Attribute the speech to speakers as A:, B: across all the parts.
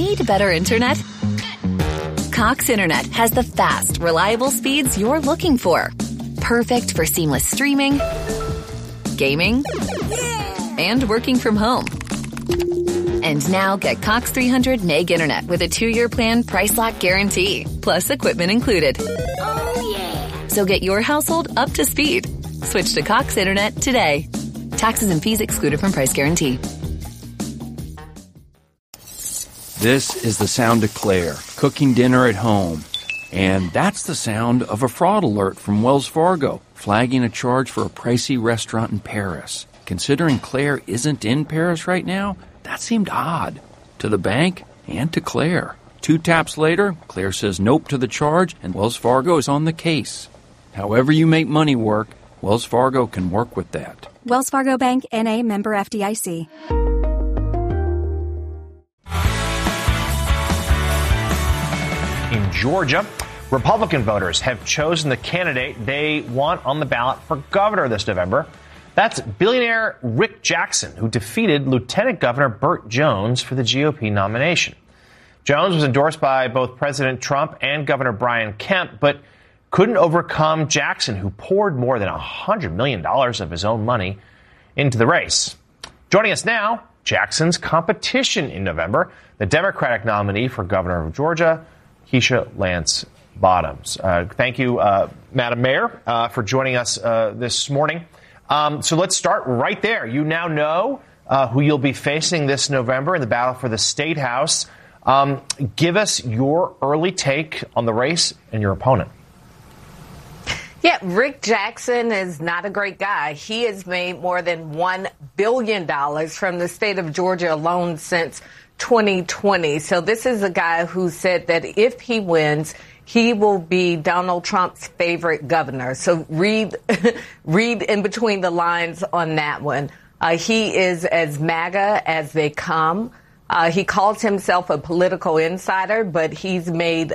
A: Need better internet? Cox Internet has the fast, reliable speeds you're looking for. Perfect for seamless streaming, gaming, and working from home. And now get Cox 300 meg internet with a 2-year plan price lock guarantee, plus equipment included.
B: Oh, yeah.
A: So get your household up to speed. Switch to Cox Internet today. Taxes and fees excluded from price guarantee.
C: This is the sound of Claire, cooking dinner at home. And that's the sound of a fraud alert from Wells Fargo, flagging a charge for a pricey restaurant in Paris. Considering Claire isn't in Paris right now, that seemed odd. To the bank and to Claire. 2 taps later, Claire says nope to the charge, and Wells Fargo is on the case. However you make money work, Wells Fargo can work with that.
D: Wells Fargo Bank, N.A., member FDIC.
E: In Georgia, Republican voters have chosen the candidate they want on the ballot for governor this November. That's billionaire Rick Jackson, who defeated Lieutenant Governor Burt Jones for the GOP nomination. Jones was endorsed by both President Trump and Governor Brian Kemp, but couldn't overcome Jackson, who poured more than $100 million of his own money into the race. Joining us now, Jackson's competition in November, the Democratic nominee for governor of Georgia, Keisha Lance Bottoms. Thank you, Madam Mayor, for joining us this morning. So let's start right there. You now know who you'll be facing this November in the battle for the State House. Give us your early take on the race and your opponent.
F: Yeah, Rick Jackson is not a great guy. He has made more than $1 billion from the state of Georgia alone since 2020. So this is a guy who said that if he wins, he will be Donald Trump's favorite governor. So read in between the lines on that one. He is as MAGA as they come. He calls himself a political insider, but he's made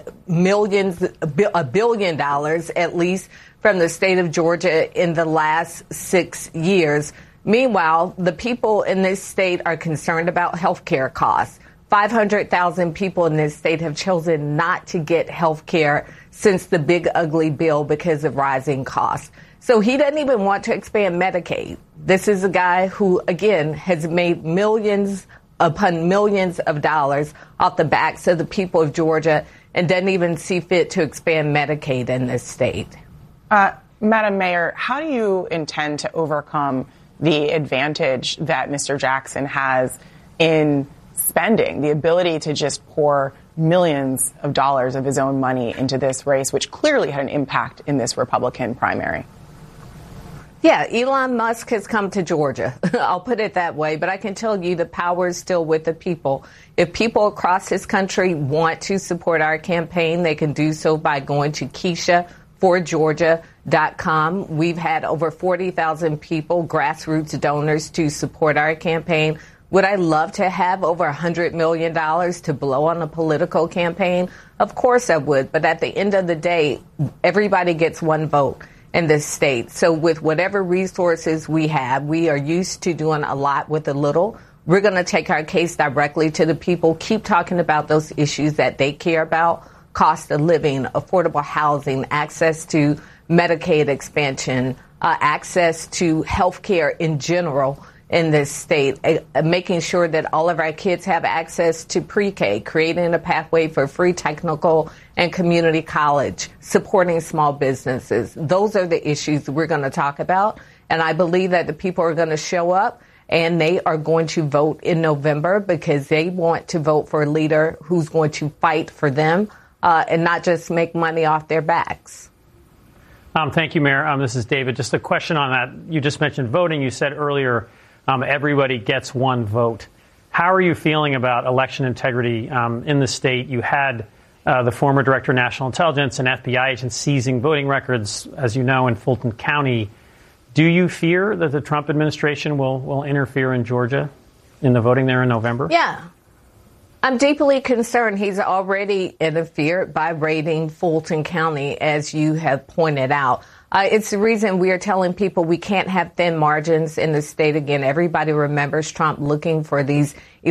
F: $1 billion at least from the state of Georgia in the last 6 years. Meanwhile, the people in this state are concerned about health care costs. 500,000 people in this state have chosen not to get health care since the big ugly bill because of rising costs. So he doesn't even want to expand Medicaid. This is a guy who, again, has made millions upon millions of dollars off the backs of the people of Georgia and doesn't even see fit to expand Medicaid in this state.
G: Madam Mayor, how do you intend to overcome the advantage that Mr. Jackson has in spending, the ability to just pour millions of dollars of his own money into this race, which clearly had an impact in this Republican primary?
F: Yeah, Elon Musk has come to Georgia. I'll put it that way. But I can tell you the power is still with the people. If people across this country want to support our campaign, they can do so by going to KeishaForGeorgia.com. We've had over 40,000 people, grassroots donors, to support our campaign. Would I love to have over $100 million to blow on a political campaign? Of course I would. But at the end of the day, everybody gets one vote in this state. So with whatever resources we have, we are used to doing a lot with a little. We're going to take our case directly to the people, keep talking about those issues that they care about: cost of living, affordable housing, access to Medicaid expansion, access to health care in general in this state, making sure that all of our kids have access to pre-K, creating a pathway for free technical and community college, supporting small businesses. Those are the issues we're going to talk about. And I believe that the people are going to show up and they are going to vote in November because they want to vote for a leader who's going to fight for them and not just make money off their backs.
H: Thank you, Mayor. This is David. Just a question on that. You just mentioned voting. You said earlier everybody gets one vote. How are you feeling about election integrity in the state? You had the former Director of National Intelligence and FBI agents seizing voting records, as you know, in Fulton County. Do you fear that the Trump administration will interfere in Georgia in the voting there in November?
F: Yeah. I'm deeply concerned. He's already interfered by raiding Fulton County, as you have pointed out. It's the reason we are telling people we can't have thin margins in the state again. Everybody remembers Trump looking for these